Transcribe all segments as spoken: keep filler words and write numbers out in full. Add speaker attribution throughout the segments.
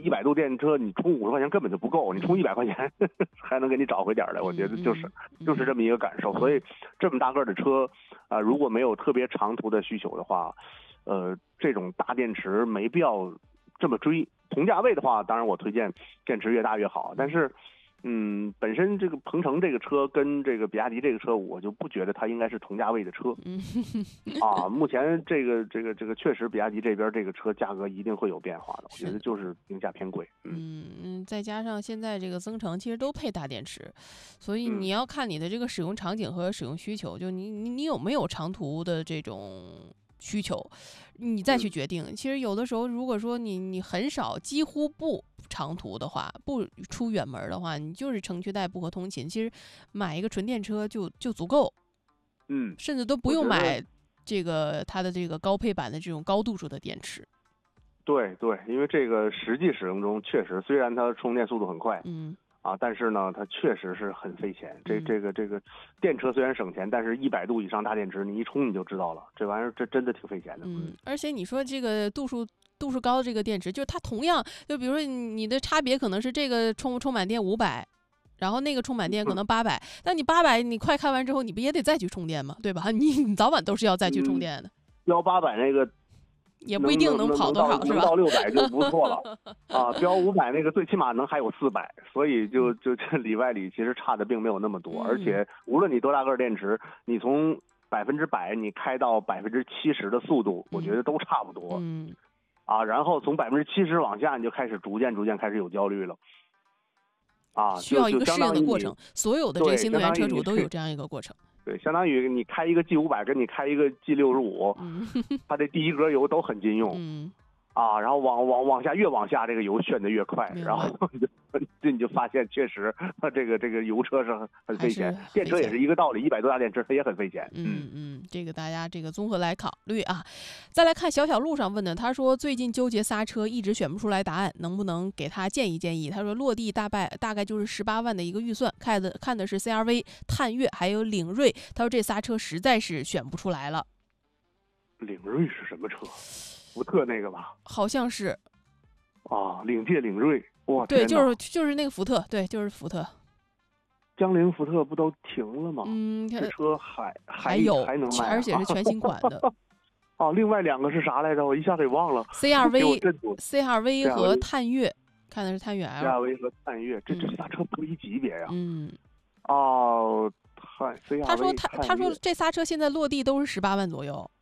Speaker 1: 一百度电车你充五十块钱根本就不够，你充一百块钱还能给你找回点来，我觉得就是就是这么一个感受。所以这么大个的车啊、呃，如果没有特别长途的需求的话，呃，这种大电池没必要这么追。同价位的话，当然我推荐电池越大越好，但是。嗯，本身这个鹏程这个车跟这个比亚迪这个车，我就不觉得它应该是同价位的车。
Speaker 2: 嗯，
Speaker 1: 啊，目前这个这个这个确实，比亚迪这边这个车价格一定会有变化的，我觉得就是定价偏贵。
Speaker 2: 嗯嗯，再加上现在这个增程其实都配大电池，所以
Speaker 1: 嗯
Speaker 2: 你要看你的这个使用场景和使用需求，就你你你有没有长途的这种需求，你再去决定。其实有的时候，如果说你你很少，几乎不长途的话，不出远门的话，你就是城区代步和通勤，其实买一个纯电车就就足够，
Speaker 1: 嗯，
Speaker 2: 甚至都不用买这个它的这个高配版的这种高度数的电池。
Speaker 1: 对对，因为这个实际使用中确实，虽然它充电速度很快，
Speaker 2: 嗯。
Speaker 1: 啊，但是呢，它确实是很费钱。这这个这个电车虽然省钱，但是一百度以上大电池，你一充你就知道了，这玩意儿这真的挺费钱的。
Speaker 2: 嗯，而且你说这个度数度数高的这个电池，就是它同样，就比如说你的差别可能是这个充充满电五百，然后那个充满电可能八百、嗯，但你八百你快开完之后，你不也得再去充电吗？对吧？你你早晚都是要再去充电的。
Speaker 1: 标八百那个。
Speaker 2: 也不一定能跑多少，是吧？
Speaker 1: 能到六百就不错了啊！标五百那个最起码能还有四百，所以就就这里外里其实差的并没有那么多。
Speaker 2: 嗯、
Speaker 1: 而且无论你多大个电池，你从百分之百你开到百分之七十的速度，我觉得都差不多。
Speaker 2: 嗯，
Speaker 1: 啊，然后从百分之七十往下，你就开始逐渐逐渐开始有焦虑了。啊，
Speaker 2: 需要一个适应的过程。所有的这些新能源车主都有这样一个过程。
Speaker 1: 对，相当于你开一个 G 五百跟你开一个 G 六十五，它这第一格油都很经用，
Speaker 2: 嗯，
Speaker 1: 啊，然后往往往下越往下，这个油炫得越快，然后你就你就发现确实，它这个这个油车是很很费钱，电车也是一个道理，一百多大电池它也很费钱。
Speaker 2: 嗯嗯，这个大家这个综合来考虑啊。再来看小小路上问的，他说最近纠结刹车，一直选不出来答案，能不能给他建议建议？他说落地大概大概就是十八万的一个预算，看的看的是 C R V、探岳还有领锐，他说这仨车实在是选不出来了。
Speaker 1: 领锐是什么车？福特那个吧？
Speaker 2: 好像是。
Speaker 1: 啊，领界领锐，哇，
Speaker 2: 对，就是就是那个福特，对，就是福特。
Speaker 1: 江铃福特不都停了吗？
Speaker 2: 嗯，
Speaker 1: 这车还
Speaker 2: 还有
Speaker 1: 还能卖、啊，
Speaker 2: 而且是全新款的。
Speaker 1: 哦、啊，另外两个是啥来着？我一下给忘了。
Speaker 2: C R V、C R V 和探岳，看的是探岳 L。
Speaker 1: C R V 和探岳，这这仨车不一级别呀、啊。
Speaker 2: 嗯。
Speaker 1: 哦，探 C R V。
Speaker 2: 他说他他说这仨车现在落地都是十八万左右。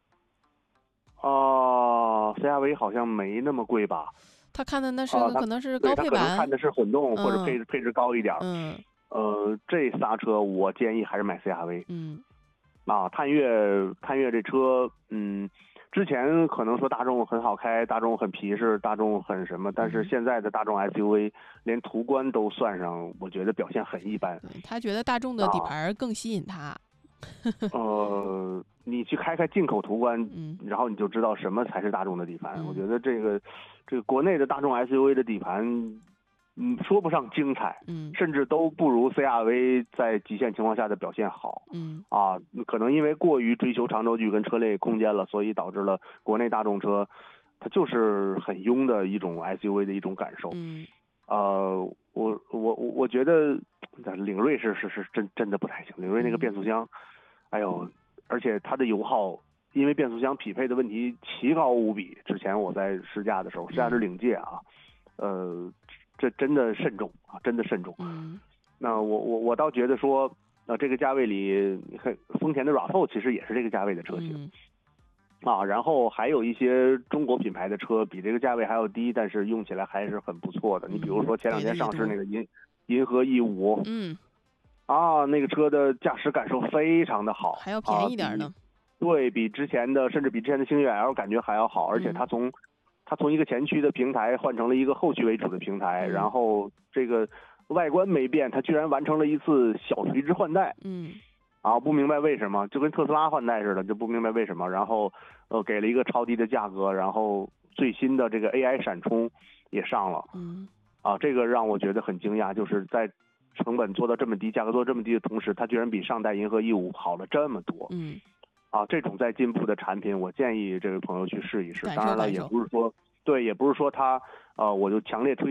Speaker 1: 哦、呃、，C R V 好像没那么贵吧？
Speaker 2: 他看的那是可能是高配版，
Speaker 1: 他可能看的是混动、
Speaker 2: 嗯、
Speaker 1: 或者配置配置高一点。
Speaker 2: 嗯，
Speaker 1: 呃，这仨车我建议还是买 C R V。
Speaker 2: 嗯，
Speaker 1: 啊，探岳探岳这车，嗯，之前可能说大众很好开，大众很皮实，大众很什么，但是现在的大众 S U V 连途观都算上，我觉得表现很一般。
Speaker 2: 他觉得大众的底盘更吸引他。啊、
Speaker 1: 呃，你去开开进口途观，
Speaker 2: 嗯，
Speaker 1: 然后你就知道什么才是大众的底盘。
Speaker 2: 嗯、
Speaker 1: 我觉得这个这个国内的大众 S U V 的底盘，嗯，说不上精彩，
Speaker 2: 嗯，
Speaker 1: 甚至都不如 C R V 在极限情况下的表现好。
Speaker 2: 嗯，啊，
Speaker 1: 可能因为过于追求长轴距跟车内空间了，所以导致了国内大众车它就是很庸的一种 S U V 的一种感受。
Speaker 2: 嗯，
Speaker 1: 呃，我我我觉得领锐是是是真真的不太行，领锐那个变速箱。嗯，哎呦，而且它的油耗，因为变速箱匹配的问题奇高无比。之前我在试驾的时候，试驾是领界啊，呃，这真的慎重啊，真的慎重。
Speaker 2: 嗯，
Speaker 1: 那我我我倒觉得说，呃，这个价位里，丰田的 R A V 四 其实也是这个价位的车型。
Speaker 2: 嗯
Speaker 1: 啊，然后还有一些中国品牌的车比这个价位还要低，但是用起来还是很不错的。你比如说前两天上市那个银银河 E 五，
Speaker 2: 嗯，
Speaker 1: 啊，那个车的驾驶感受非常的好，
Speaker 2: 还要便宜点呢。啊、
Speaker 1: 对比之前的，甚至比之前的星越 L 感觉还要好，而且它从、嗯、它从一个前驱的平台换成了一个后驱为主的平台，
Speaker 2: 嗯、
Speaker 1: 然后这个外观没变，它居然完成了一次小垂直换代。
Speaker 2: 嗯。
Speaker 1: 啊，不明白为什么，就跟特斯拉换代似的，就不明白为什么。然后，呃，给了一个超低的价格，然后最新的这个 A I 闪充也上了。
Speaker 2: 嗯，
Speaker 1: 啊，这个让我觉得很惊讶，就是在成本做到这么低，价格做这么低的同时，它居然比上代银河 E 五好了这么多。
Speaker 2: 嗯，
Speaker 1: 啊，这种在进步的产品，我建议这位朋友去试一试。
Speaker 2: 当
Speaker 1: 然了，也不是说对，也不是说它，呃，我就强烈推。